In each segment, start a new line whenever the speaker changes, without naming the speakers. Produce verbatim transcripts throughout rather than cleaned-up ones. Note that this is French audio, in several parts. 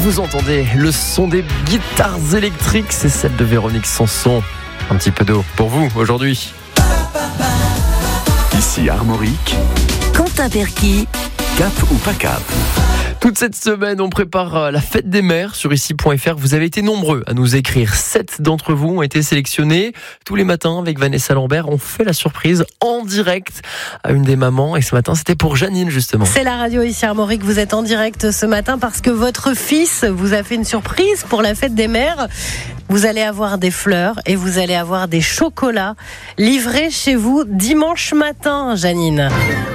Vous entendez le son des guitares électriques, c'est celle de Véronique Sanson. Un petit peu d'eau pour vous aujourd'hui.
Ici Armorique,
Quentin Perky,
cap ou pas cap.
Toute cette semaine, on prépare la fête des mères sur ici point f r. Vous avez été nombreux à nous écrire. Sept d'entre vous ont été sélectionnés. Tous les matins, avec Vanessa Lambert, on fait la surprise en direct à une des mamans. Et ce matin, c'était pour Janine, justement.
C'est la radio ici Armorique. Vous êtes en direct ce matin parce que votre fils vous a fait une surprise pour la fête des mères. Vous allez avoir des fleurs et vous allez avoir des chocolats livrés chez vous dimanche matin, Janine.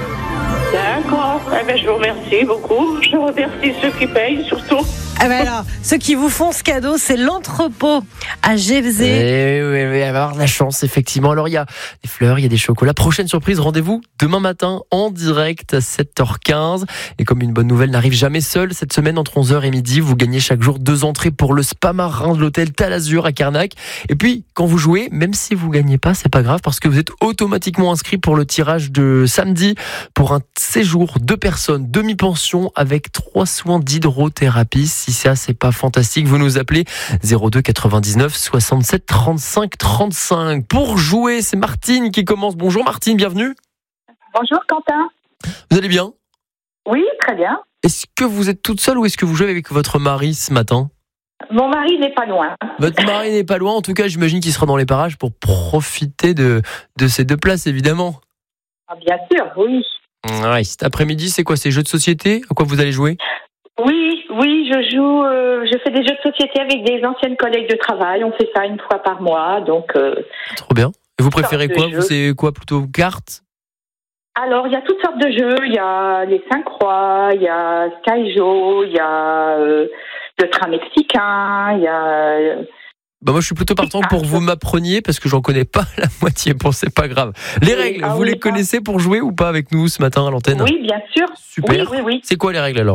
D'accord, eh ben, je vous remercie beaucoup. Je remercie ceux qui payent surtout.
Ah ben alors, ceux qui vous font ce cadeau, c'est l'entrepôt à Gévesé.
Eh oui, oui, avoir de la chance, effectivement. Alors, il y a des fleurs, il y a des chocolats. Prochaine surprise, rendez-vous demain matin en direct à sept heures quinze. Et comme une bonne nouvelle n'arrive jamais seule, cette semaine, entre onze heures et midi, vous gagnez chaque jour deux entrées pour le spa marin de l'hôtel Talazur à Carnac. Et puis, quand vous jouez, même si vous gagnez pas, c'est pas grave parce que vous êtes automatiquement inscrit pour le tirage de samedi pour un séjour deux personnes, demi-pension avec trois soins d'hydrothérapie. Si ça, c'est pas fantastique, vous nous appelez zéro deux quatre-vingt-dix-neuf soixante-sept trente-cinq trente-cinq. Pour jouer, c'est Martine qui commence. Bonjour Martine, bienvenue.
Bonjour Quentin.
Vous allez bien ?
Oui, très bien.
Est-ce que vous êtes toute seule ou est-ce que vous jouez avec votre mari ce matin ?
Mon mari n'est pas loin.
Votre mari n'est pas loin, en tout cas j'imagine qu'il sera dans les parages pour profiter de, de ces deux places évidemment.
Ah, bien sûr, oui.
Ouais, cet après-midi, c'est quoi ? C'est jeux de société ? À quoi vous allez jouer ?
Oui, oui, je joue, euh, je fais des jeux de société avec des anciennes collègues de travail. On fait ça une fois par mois, donc. Euh,
Trop bien. Et vous préférez quoi ?
jeux.
Vous c'est quoi plutôt cartes ?
Alors, il y a toutes sortes de jeux. Il y a les cinq croix, il y a Skyjo, il y a euh, le train mexicain, il y a. Euh,
Bah moi je suis plutôt partant pour que vous m'appreniez parce que j'en connais pas la moitié. Bon, c'est pas grave. Les règles,
ah,
vous
oui,
les connaissez pour jouer ou pas avec nous ce matin à l'antenne ?
Oui, bien sûr.
Super.
Oui, oui, oui.
C'est quoi les règles alors ?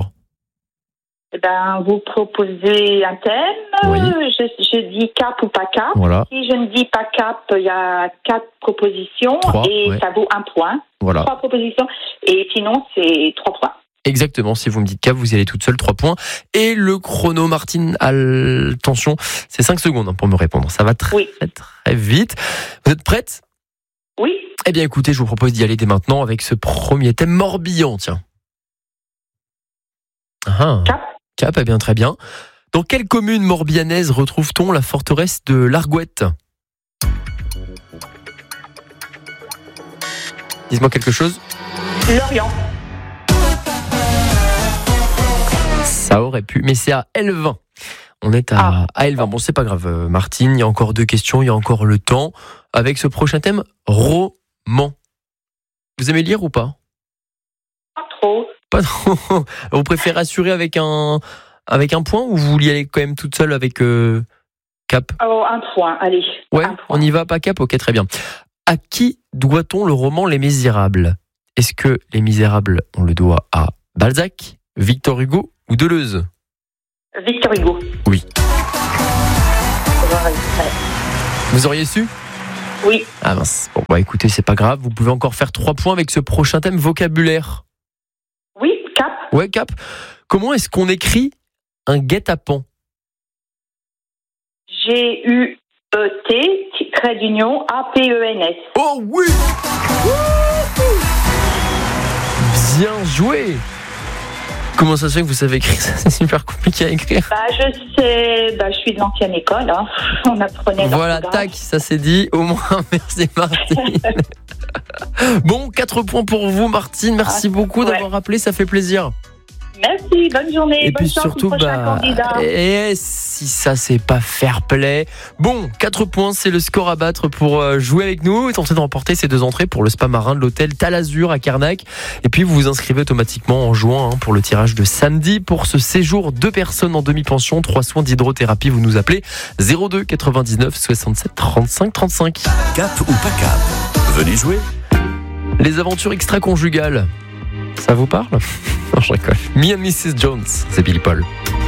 Eh ben, vous proposez un thème.
Oui.
Je, je dis cap ou pas cap.
Voilà.
Si je ne dis pas cap, il y a quatre propositions
Trois,
et
ouais.
ça vaut un point.
Voilà.
Trois propositions et sinon c'est trois points.
Exactement, si vous me dites cap, vous y allez toute seule, trois points. Et le chrono, Martine, attention, c'est cinq secondes pour me répondre. Ça va très,
oui.
très, très vite. Vous êtes prête ?
Oui.
Eh bien écoutez, je vous propose d'y aller dès maintenant avec ce premier thème Morbihan, tiens. Ah,
Cap.
Cap, eh bien très bien. Dans quelle commune morbihanaise retrouve-t-on la forteresse de l'Argouette ? Dites-moi quelque chose.
Lorient.
Ça aurait pu, mais c'est à Elvin. On est à,
ah.
à Elvin. Bon, c'est pas grave, euh, Martine, il y a encore deux questions, il y a encore le temps. Avec ce prochain thème, roman. Vous aimez lire ou pas ?
Pas trop.
Pas trop. Vous préférez assurer avec un, avec un point ou vous y allez quand même toute seule avec euh, cap ?
Oh, un point, allez.
Ouais,
un point.
on y va, pas cap ? Ok, très bien. À qui doit-on le roman Les Misérables ? Est-ce que Les Misérables, on le doit à Balzac, Victor Hugo ou Deleuze ?
Victor Hugo.
Oui. Vous auriez su ?
Oui.
Ah mince. Bon, bah écoutez, c'est pas grave. Vous pouvez encore faire trois points avec ce prochain thème vocabulaire.
Oui, cap.
Ouais, cap. Comment est-ce qu'on écrit un guet-apens ?
G U E T, trait d'union, A P E N S.
Oh oui ! Bien joué ! Comment ça se fait que vous savez écrire ça ? C'est super compliqué à écrire.
Bah, je sais, bah, je suis de l'ancienne école, hein. On apprenait.
Voilà, tac, ça c'est dit. Au moins, merci Martine. Bon, quatre points pour vous, Martine. Merci ah, beaucoup ouais. d'avoir appelé, ça fait plaisir.
Merci, bonne journée.
Et
bonne
puis surtout, bah, et si ça c'est pas fair play. Bon, quatre points, c'est le score à battre pour jouer avec nous et tenter de remporter ces deux entrées pour le spa marin de l'hôtel Talazur à Carnac. Et puis vous vous inscrivez automatiquement en jouant hein, pour le tirage de samedi pour ce séjour deux personnes en demi-pension, trois soins d'hydrothérapie. Vous nous appelez zéro deux quatre-vingt-dix-neuf soixante-sept trente-cinq trente-cinq.
Cap ou pas cap ? Venez jouer.
Les aventures extra-conjugales. Ça vous parle ? Non, je rigole. Me and missus Jones, c'est Billy Paul.